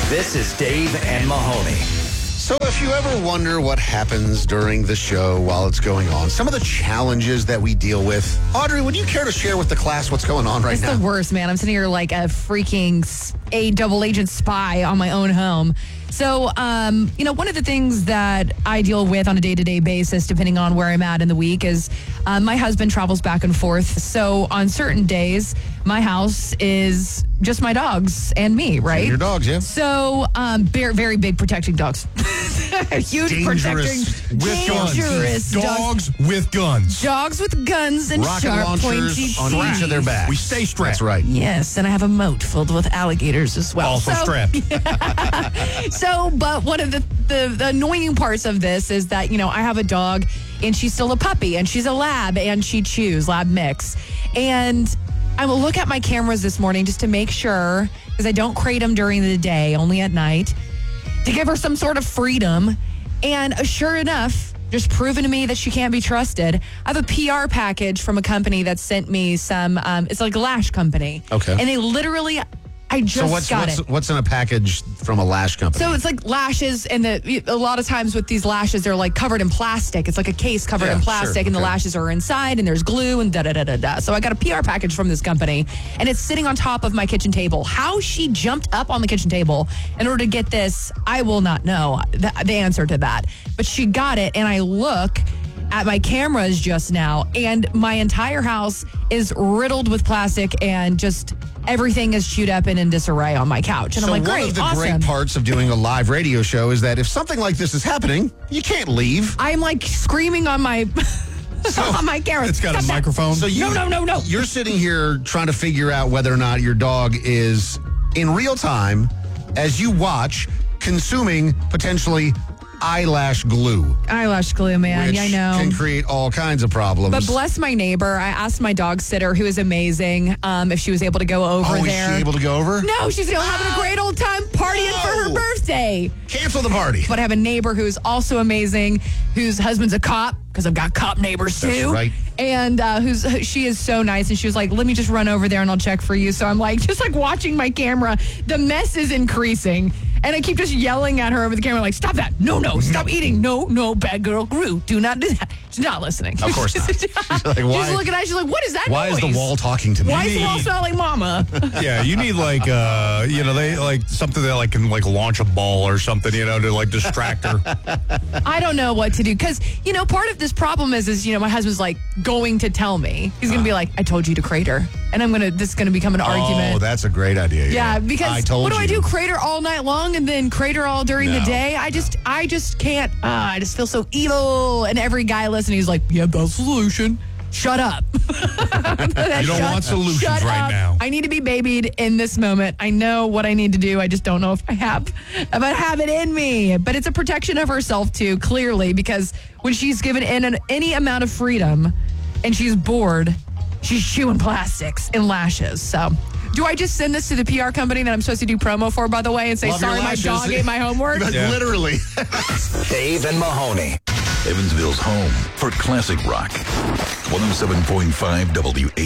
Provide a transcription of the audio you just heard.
This is Dave and Mahoney. So if you ever wonder what happens during the show while it's going on, some of the challenges that we deal with, Audrey, would you care to share with the class what's going on right now? It's the worst, man. I'm sitting here like a freaking double agent spy on my own home. So, one of the things that I deal with on a day-to-day basis, depending on where I'm at in the week, is my husband travels back and forth. So on certain days, my house is just my dogs and me, right? And your dogs, yeah. So, very, very big protecting dogs. Huge Dangerous protecting. with Dangerous dogs with guns. Dogs with guns and Rocket sharp, launchers pointy on each of their backs. We stay strapped. That's right. Yes, and I have a moat filled with alligators as well. Also strapped. But one of the annoying parts of this is that, I have a dog and she's still a puppy and she's a lab and she chews, lab mix. And I will look at my cameras this morning just to make sure, because I don't crate them during the day, only at night, to give her some sort of freedom. And sure enough, just proven to me that she can't be trusted. I have a PR package from a company that sent me some, it's like a lash company. Okay. And they literally, I just got it. What's in a package from a lash company? So it's like lashes, and a lot of times with these lashes, they're like covered in plastic. It's like a case covered in plastic, sure, and the okay. lashes are inside, and there's glue, and da-da-da-da-da. So I got a PR package from this company, and it's sitting on top of my kitchen table. How she jumped up on the kitchen table in order to get this, I will not know the answer to that. But she got it, and I look at my cameras just now, and my entire house is riddled with plastic, and just everything is chewed up and in disarray on my couch. And I'm like, one great, of the awesome. great parts of doing a live radio show is that if something like this is happening, you can't leave. I'm like screaming on my on my camera. It's got a Stop that. microphone. So No. You're sitting here trying to figure out whether or not your dog is in real time as you watch consuming potentially eyelash glue. Eyelash glue, man. Which Yeah, I know. can create all kinds of problems. But bless my neighbor. I asked my dog sitter, who is amazing, if she was able to go over there. Is she able to go over? No, she's having a great old time partying for her birthday. Cancel the party. But I have a neighbor who's also amazing, whose husband's a cop, because I've got cop neighbors too. That's right. And she is so nice. And she was like, let me just run over there and I'll check for you. So I'm like, just like watching my camera. The mess is increasing. And I keep just yelling at her over the camera, like, stop that. No, stop eating. No, bad girl Gru. Do not do that. She's not listening. Of course not. She's like, why? She's looking at it. She's like, what is that Why noise? is the wall talking to me? Why is the wall smelling mama? Yeah, you need like, they like something that like can like launch a ball or something, to like distract her. I don't know what to do. Because, part of this problem is my husband's like going to tell me. He's going to be like, I told you to crate her. And this is going to become an argument. Oh, that's a great idea. Yeah, because what do I do? Crate her all night long and then crate her all during the day? I just can't. I just feel so evil. And every guy listening is like, yeah, that's the solution. Shut up. You don't want solutions shut right up. now. I need to be babied in this moment. I know what I need to do. I just don't know if I have it in me. But it's a protection of herself too, clearly, because when she's given any amount of freedom and she's bored, she's chewing plastics and lashes. So do I just send this to the PR company that I'm supposed to do promo for, by the way, and say, Love your sorry, my lashes. dog ate my homework? Yeah. Literally. Dave and Mahoney. Evansville's home for classic rock. 107.5 WA.